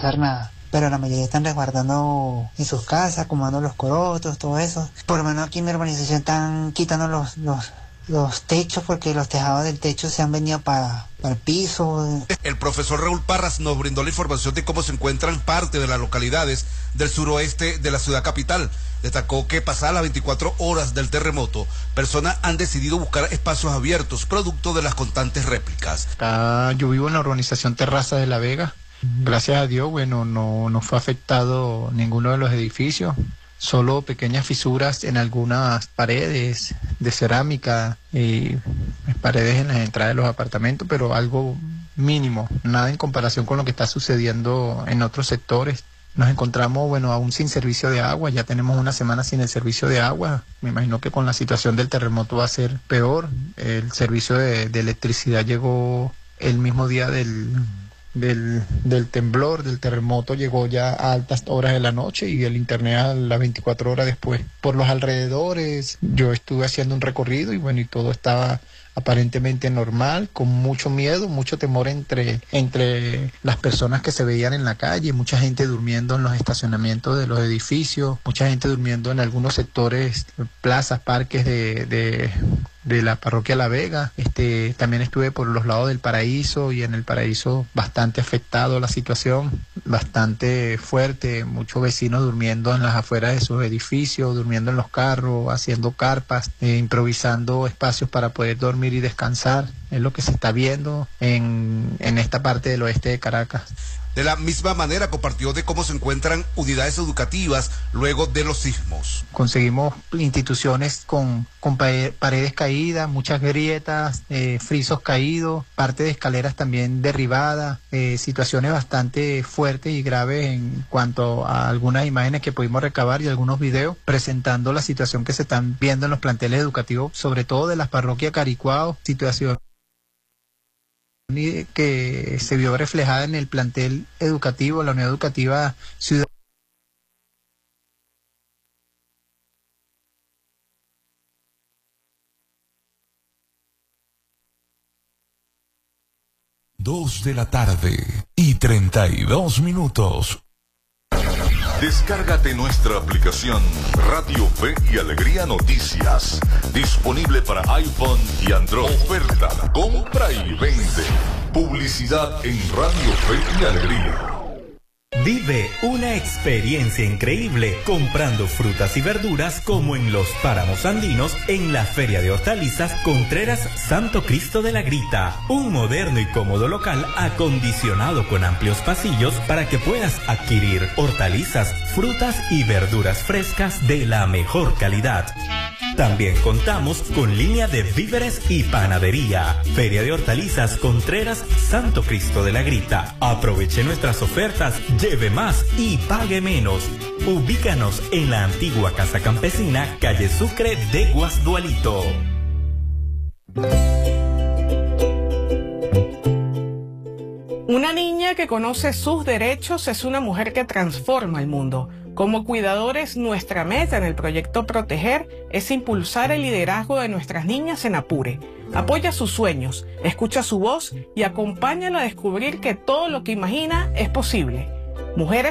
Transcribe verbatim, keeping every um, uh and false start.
pasar nada. Pero la mayoría están resguardando en sus casas, acomodando los corotos, todo eso. Por lo menos aquí en mi urbanización están quitando los, los, los techos porque los tejados del techo se han venido para, para el piso. El profesor Raúl Parras nos brindó la información de cómo se encuentran parte de las localidades del suroeste de la ciudad capital. Destacó que pasadas las veinticuatro horas del terremoto, personas han decidido buscar espacios abiertos, producto de las constantes réplicas. Acá yo vivo en la urbanización Terraza de la Vega. Gracias a Dios, bueno, no, no fue afectado ninguno de los edificios, solo pequeñas fisuras en algunas paredes de cerámica y paredes en las entradas de los apartamentos, pero algo mínimo, nada en comparación con lo que está sucediendo en otros sectores. Nos encontramos, bueno, aún sin servicio de agua, ya tenemos una semana sin el servicio de agua. Me imagino que con la situación del terremoto va a ser peor. El servicio de, de electricidad llegó el mismo día del... Del, del temblor, del terremoto, llegó ya a altas horas de la noche y el internet a las veinticuatro horas después. Por los alrededores yo estuve haciendo un recorrido y bueno, y todo estaba aparentemente normal, con mucho miedo, mucho temor entre, entre las personas que se veían en la calle, mucha gente durmiendo en los estacionamientos de los edificios, mucha gente durmiendo en algunos sectores, plazas, parques de... de de la parroquia La Vega. Este, también estuve por los lados del Paraíso y en el Paraíso bastante afectado la situación, bastante fuerte, muchos vecinos durmiendo en las afueras de sus edificios, durmiendo en los carros, haciendo carpas, eh, improvisando espacios para poder dormir y descansar. Es lo que se está viendo en, en esta parte del oeste de Caracas. De la misma manera compartió de cómo se encuentran unidades educativas luego de los sismos. Conseguimos instituciones con, con paredes caídas, muchas grietas, eh, frisos caídos, parte de escaleras también derribadas, eh, situaciones bastante fuertes y graves en cuanto a algunas imágenes que pudimos recabar y algunos videos presentando la situación que se están viendo en los planteles educativos, sobre todo de las parroquias Caricuao, situación que se vio reflejada en el plantel educativo, la unidad educativa ciudad. Dos de la tarde y treinta y dos minutos. Descárgate nuestra aplicación Radio Fe y Alegría Noticias, disponible para iPhone y Android. Oferta, compra y vende. Publicidad en Radio Fe y Alegría. Vive una experiencia increíble comprando frutas y verduras como en los páramos andinos en la Feria de Hortalizas Contreras Santo Cristo de la Grita. Un moderno y cómodo local acondicionado con amplios pasillos para que puedas adquirir hortalizas, frutas y verduras frescas de la mejor calidad. También contamos con línea de víveres y panadería. Feria de Hortalizas Contreras Santo Cristo de la Grita. Aproveche nuestras ofertas, lleve más y pague menos. Ubícanos en la antigua Casa Campesina, calle Sucre de Guasdualito. Una niña que conoce sus derechos es una mujer que transforma el mundo. Como cuidadores, nuestra meta en el proyecto Proteger es impulsar el liderazgo de nuestras niñas en Apure. Apoya sus sueños, escucha su voz y acompáñala a descubrir que todo lo que imagina es posible. Mujeres